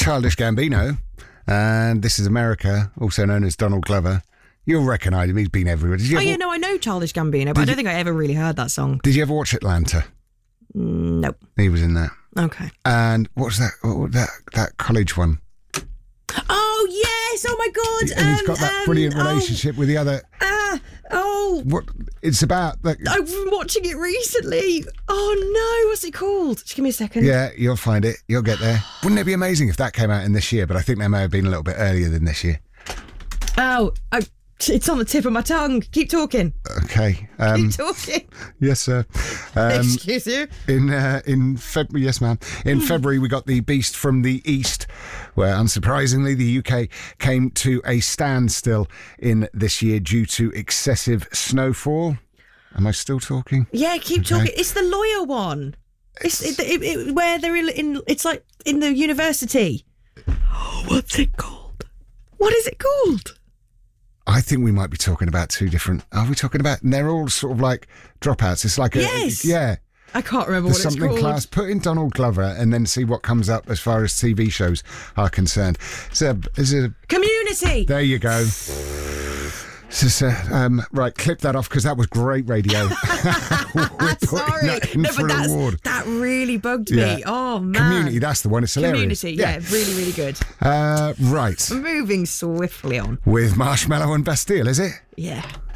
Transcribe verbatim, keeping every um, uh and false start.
Childish Gambino, and This Is America, also known as Donald Glover. You'll recognise him. He's been everywhere. Did you Oh, ever, yeah, no, I know Childish Gambino, but I don't you, think I ever really heard that song. Did you ever watch Atlanta? Mm, nope. He was in that. Okay. And what was that? What was that that college one? Oh, yes. Oh, my God. And he's um, got that um, brilliant relationship oh, with the other. Ah. Oh. What? It's about. That, I've been watching it recently. Oh, no. What's it called? Just give me a second. Yeah, you'll find it. You'll get there. Wouldn't it be amazing if that came out in this year? But I think they may have been a little bit earlier than this year. Oh, I, it's on the tip of my tongue. Keep talking. Okay. Um, Keep talking. Yes, sir. Um, Excuse you. In uh, in February, yes, ma'am. In February, we got the Beast from the East, where unsurprisingly the U K came to a standstill in this year due to excessive snowfall. Am I still talking? Yeah, keep Okay. talking. It's the lawyer one. It's, it, it, it, where they're in, in. It's like in the university. Oh, what's it called? What is it called? I think we might be talking about two different. Are we talking about? And they're all sort of like dropouts. It's like a Yes. yeah. I can't remember There's what it's something called. class. Put in Donald Glover and then see what comes up as far as T V shows are concerned. So, is it? Community. There you go. So, so, um, right, clip that off because that was great radio. We're putting Sorry, that in no, for but an that's, award. that really bugged Yeah. me. Oh man, Community, that's the one. It's hilarious. Community, yeah, really, really good. Uh, right, Moving swiftly on. with Marshmallow and Bastille, is it? Yeah.